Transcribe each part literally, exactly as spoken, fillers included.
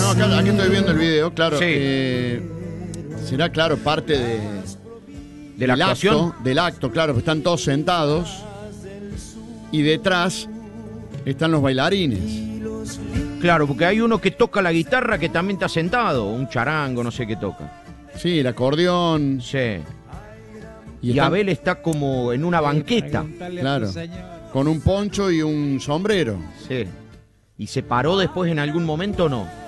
no, acá, aquí estoy viendo el video, claro. Sí. Eh, será, claro, parte de, ¿De la del actuación? acto, del acto, claro, que están todos sentados y detrás están los bailarines. Claro, porque hay uno que toca la guitarra que también está sentado, un charango, no sé qué toca. Sí, el acordeón. Sí. Y, Y están- Abel está como en una banqueta. Claro, con un poncho y un sombrero. Sí. ¿Y se paró después en algún momento o no?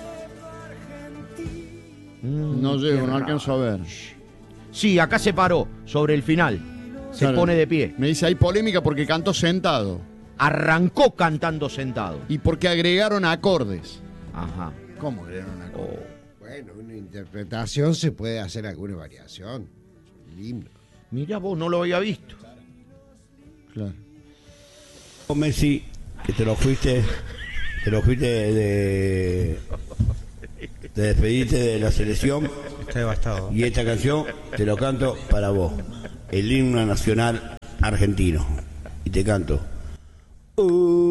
Mm, No qué llego, no raro. alcanzo a ver. Sí, acá se paró, sobre el final. Se Claro, pone de pie. Me dice, hay polémica porque cantó sentado Arrancó cantando sentado. y porque agregaron acordes. Ajá. ¿Cómo agregaron acordes? Oh. Bueno, una interpretación se puede hacer alguna variación. El himno. Mirá vos, no lo había visto. Claro. Messi, que te lo fuiste, te lo fuiste de, te despediste de la selección. Está devastado. Y esta canción te lo canto para vos, el himno nacional argentino. Y te canto. Uh,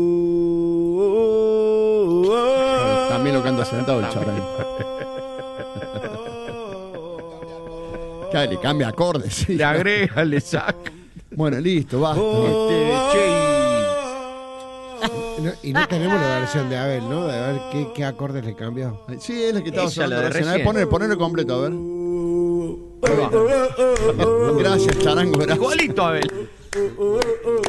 uh, uh, También lo canta sentado el charango. Claro, le cambia acordes. sí. Le agrega, le saca. Bueno, listo, basta. Este, che, No, y no tenemos la versión de Abel, ¿no? De ver qué, qué acordes le cambió. Sí, es la que estaba Esa, la sonando de recién. A ver, recién. Ponelo, ponelo completo, a ver. y- ahí va. Gracias, charango. Gracias. Igualito, Abel.